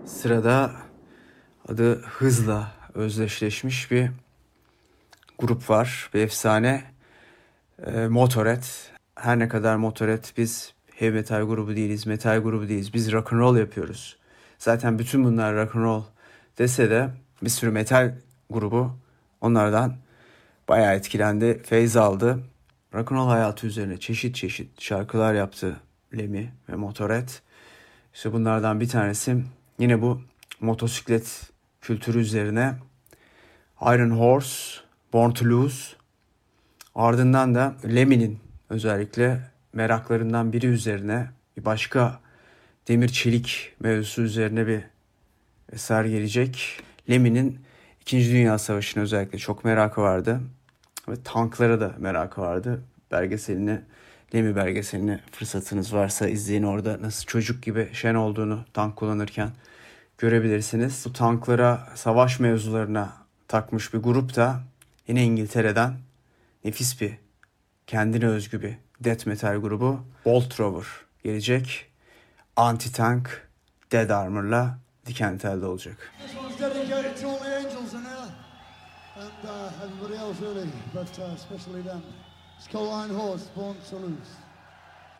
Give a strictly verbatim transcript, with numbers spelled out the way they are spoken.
Sırada adı hızla özdeşleşmiş bir grup var. Bir efsane. E, Motorhead. Her ne kadar Motorhead biz heavy metal grubu değiliz, metal grubu değiliz. Biz rock and roll yapıyoruz. Zaten bütün bunlar rock and roll dese de bir sürü metal grubu onlardan bayağı etkilendi, feyz aldı. Rock and roll hayatı üzerine çeşit çeşit şarkılar yaptı Lemmy ve Motorhead. İşte bunlardan bir tanesi yine bu motosiklet kültürü üzerine Iron Horse, Born to Lose. Ardından da Lemmy'nin özellikle meraklarından biri üzerine bir başka demir çelik mevzusu üzerine bir eser gelecek. Lemmy'nin İkinci Dünya Savaşı'na özellikle çok merakı vardı. Ve tanklara da merakı vardı. Belgeselini, Lemmy belgeselini fırsatınız varsa izleyin, orada nasıl çocuk gibi şen olduğunu tank kullanırken görebilirsiniz. Bu tanklara, savaş mevzularına takmış bir grup da yine İngiltere'den nefis bir, kendine özgü bir death metal grubu Bolt Thrower gelecek. Anti-Tank Dead Armor'la Diken Tel'de olacak. And uh, everybody else really, but uh, especially them. It's called Iron Horse, Born to Lose.